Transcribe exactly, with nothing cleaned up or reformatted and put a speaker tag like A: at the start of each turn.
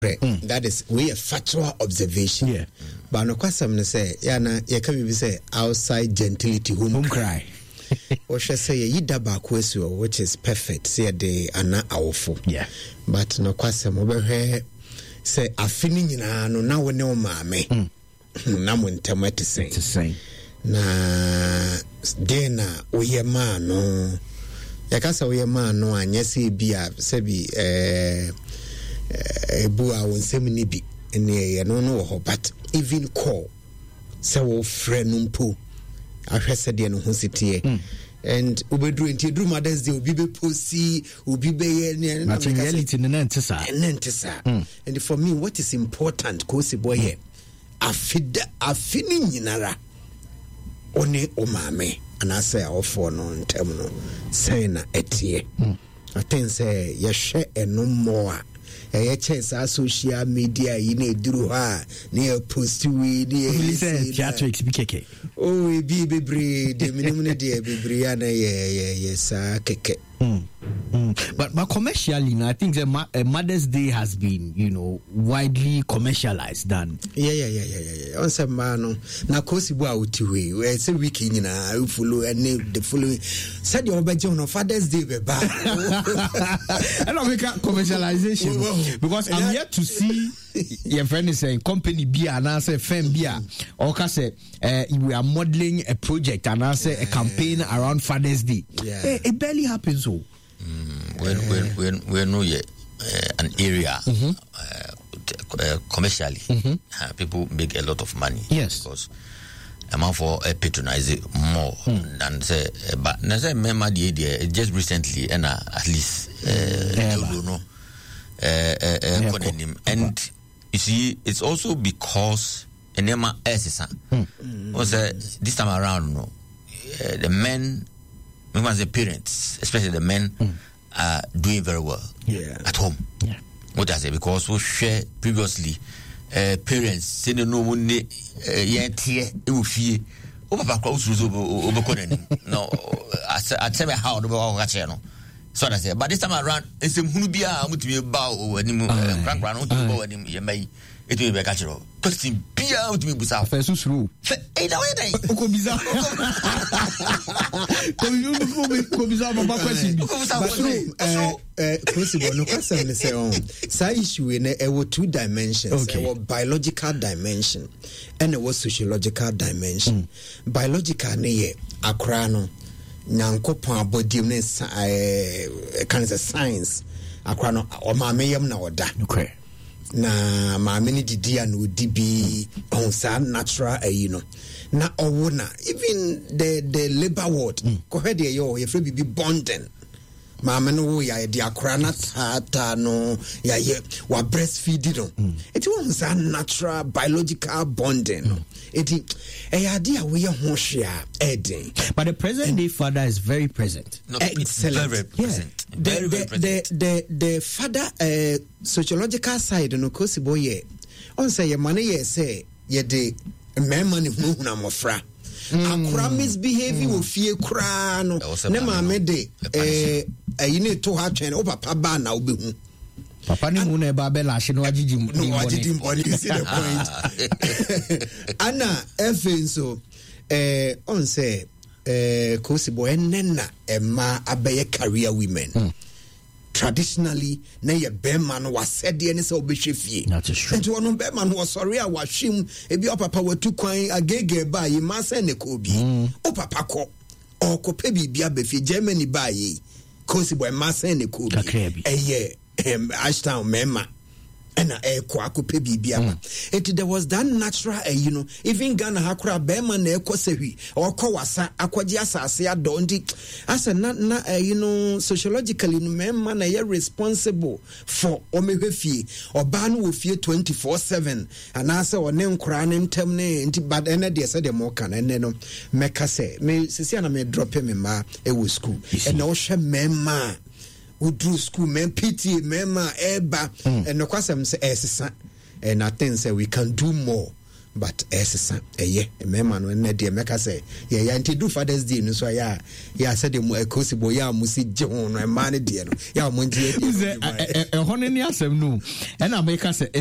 A: Mm. That is we a factual observation.
B: Yeah.
A: But no question say, yana you can be say outside gentility home, home cry. Or shall say ye daba question which is perfect. Say the ana awful.
B: Yeah.
A: But no question over here say a feeling na no na we no mame. Na mo ntama te say.
B: To say.
A: Na dena oye ma no. Yakasa oye ma no anya say bia say bi eh ebu a wonsem ni bi ne ye no no ho, but even call say wo friend mpo ahwese de no ho sitie and ubedru enti dru mothers day obi be posi obi be ye ne
B: na reality ne ntisa
A: ntisa and for me what is important cause boy here afida afini nyinara one o mame ana say ofo no ntem no say na etie I think say ye share eno more eh chance social media yi na eduru ha na post we dey
B: say theatrics bi keke
A: oh we be bebre de minimum ne de bebre ya na ye ye sa keke.
B: Mm. Mm. But but commercially, I think the Ma- uh, Mother's Day has been, you know, widely commercialized than.
A: Yeah, yeah, yeah, yeah, yeah, yeah. On some man, na kosi bo out we. We say week in na you follow and the following. Said you obey on Father's Day be ba.
B: I don't make commercialization because I'm yet to see. Your friend is saying company B and I say firm B or say uh, we are modeling a project and I say a campaign around Father's Day.
A: Yeah.
B: It, it barely happens so.
C: Mm, when, when when when we uh, an area mm-hmm. uh, uh, commercially mm-hmm. uh, people make a lot of money.
B: Yes,
C: because amount for uh, patronize it more mm. than say uh, but na say member the idea just recently and uh, at least uh, yeah, you know uh, uh, uh, yeah, and you see it's also because enema S mm. was uh, this time around no uh, the men as the parents, especially the men, mm. are doing very well
A: yeah.
C: at home.
B: Yeah.
C: What I say, because we share previously, uh, parents say no one yet here, it will fear. Oh, Papa, close to over. No, I tell me how to go channel. So I say, but this time around, it's a Hunubia, I'm to be a bow or any more crank round to go and you may it will be a catcher. Question be out to me, Busa.
B: First through.
C: Hey, now, hey,
B: Uko bizarre. Uko bizarre, Papa question.
A: So, eh, possible no question me say on. Say issue in a two dimensions.
B: Okay.
A: A biological dimension and a sociological dimension. Mm. Biological ne akra no nyankopon abodi ne eh kan say science akra no o ma meyam na oda.
B: Okay.
A: Na maame ni didi an odi bi on sa natural eh, you know na owona even the the labor ward mm. ko hede yo ye free bi bonding maame no ya de akora na tata no ya ye wa breastfeed no mm. it was sa natural biological bonding no it eh ya dia we ho hwe a eden
B: but the present day father is very present.
C: No,
A: excellent.
C: Very present.
A: Yeah.
C: Very,
A: the,
C: very
A: the,
C: present.
A: The, the, the father uh, sociological side no kosi boye on say ye mane ye say ye de mema ne hu na mofra akura misbehaving mm. ofie kura no ne maame de eh ayine to ha twen o papa ba na obehu
B: papa ni hu na ba be la hye no agigi
A: no agigi mboni see the point ana efe so eh on say eh kosi boy nenna ema abeye career women mm. traditionally na ye bema no wasede ne se obehwe fie enti wono bema no sorry a wahwem ebi opapa watu kwan agege ba yi ma se ne ko bi mm. opapa ko okope bibia be fie Germany ba yi kosi boy ma se ne ko bi eye em Ashtown mema and a kwakupe bibia it there was that natural uh, you know even Ghana hakura bema na ekosewi or kowasa akwaji asase adondi as a na, na uh, you know sociologically no mema na ye responsible for omehwefie oba no wo fie twenty-four seven and asa one nkura ne ntem ne nti bad ene de se de mo kan ene no meka se me sisi na me drop me ma e wo school and na wo hwe mema we drew school men P T men ma eba and no kwasem say esisa and I think say we can do more but ɛsesa ɛyɛ mmarima no ɛnɛ deɛ mɛka sɛ yɛyɛ nti do Father's Day no so a yɛ a yɛ a sɛdeɛ mu ɛkɔsibɔ yɛ a mu si gye ho no ɛmaa no deɛ no yɛ a mo nti
B: ɛhɔ no ne asɛm no ɛna mɛka sɛ